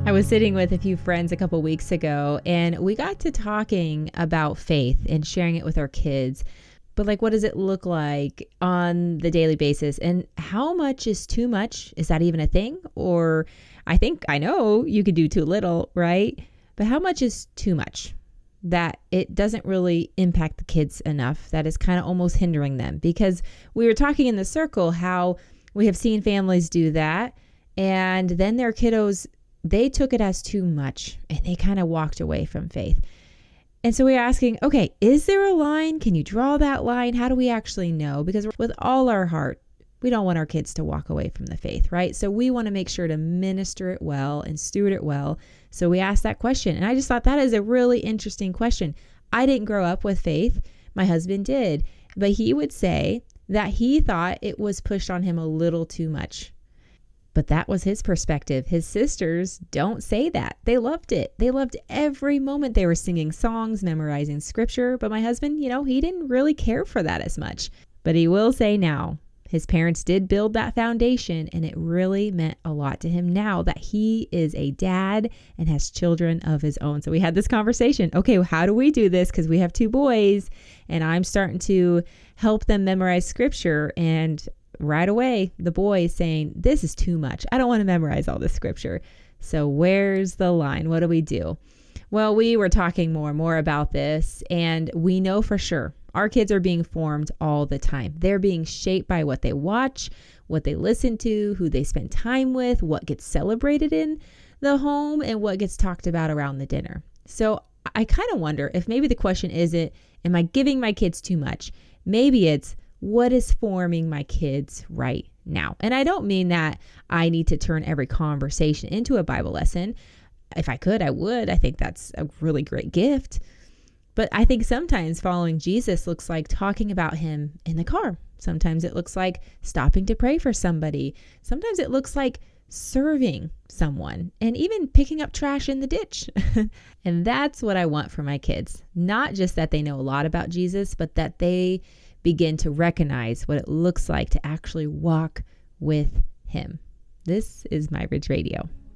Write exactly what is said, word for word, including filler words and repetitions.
I was sitting with a few friends a couple weeks ago, and we got to talking about faith and sharing it with our kids. But like, what does it look like on the daily basis? And how much is too much? Is that even a thing? Or I think I know you could do too little, right? But how much is too much? That it doesn't really impact the kids enough, that is kind of almost hindering them. Because we were talking in the circle how we have seen families do that, and then their kiddos, they took it as too much and they kind of walked away from faith. And so we're asking, okay, is there a line? Can you draw that line? How do we actually know? Because with all our heart, we don't want our kids to walk away from the faith, right? So we want to make sure to minister it well and steward it well. So we asked that question. And I just thought that is a really interesting question. I didn't grow up with faith. My husband did. But he would say that he thought it was pushed on him a little too much. But that was his perspective. His sisters don't say that. They loved it. They loved every moment they were singing songs, memorizing scripture. But my husband, you know, he didn't really care for that as much. But he will say now, his parents did build that foundation, and it really meant a lot to him now that he is a dad and has children of his own. So we had this conversation. Okay, well, how do we do this? Because we have two boys, and I'm starting to help them memorize scripture. And right away, the boy is saying, this is too much. I don't want to memorize all this scripture. So where's the line? What do we do? Well, we were talking more and more about this, and we know for sure our kids are being formed all the time. They're being shaped by what they watch, what they listen to, who they spend time with, what gets celebrated in the home, and what gets talked about around the dinner. So I kind of wonder if maybe the question isn't, am I giving my kids too much? Maybe it's, what is forming my kids right now? And I don't mean that I need to turn every conversation into a Bible lesson. If I could, I would. I think that's a really great gift. But I think sometimes following Jesus looks like talking about him in the car. Sometimes it looks like stopping to pray for somebody. Sometimes it looks like serving someone and even picking up trash in the ditch. And that's what I want for my kids. Not just that they know a lot about Jesus, but that they begin to recognize what it looks like to actually walk with him. This is My Ridge Radio.